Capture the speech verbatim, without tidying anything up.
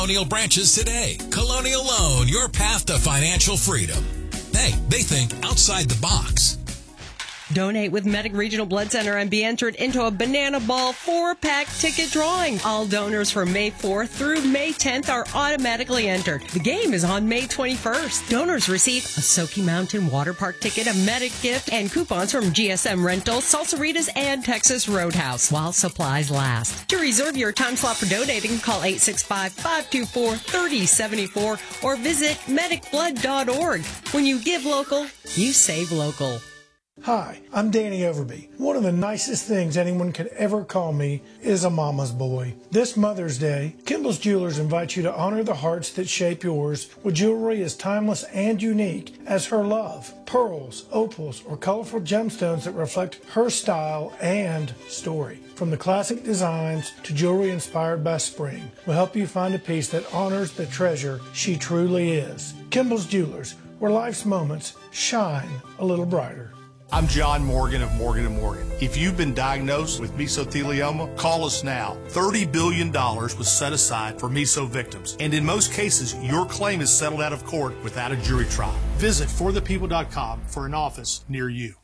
Colonial branches today. Colonial Loan, your path to financial freedom. Hey, they think outside the box. Donate with Medic Regional Blood Center and be entered into a Banana Ball four-pack ticket drawing. All donors from May fourth through May tenth are automatically entered. The game is on May twenty-first. Donors receive a Soaky Mountain Water Park ticket, a Medic gift, and coupons from G S M Rentals, Salsaritas, and Texas Roadhouse while supplies last. To reserve your time slot for donating, call eight six five, five two four, three zero seven four or visit medic blood dot org. When you give local, you save local. Hi, I'm Danny Overby. One of the nicest things anyone could ever call me is a mama's boy. This Mother's Day, Kimball's Jewelers invites you to honor the hearts that shape yours with jewelry as timeless and unique as her love. Pearls, opals, or colorful gemstones that reflect her style and story. From the classic designs to jewelry inspired by spring, will help you find a piece that honors the treasure she truly is. Kimball's Jewelers, where life's moments shine a little brighter. I'm John Morgan of Morgan and Morgan. If you've been diagnosed with mesothelioma, call us now. thirty billion dollars was set aside for meso victims, and in most cases, your claim is settled out of court without a jury trial. Visit for the people dot com for an office near you.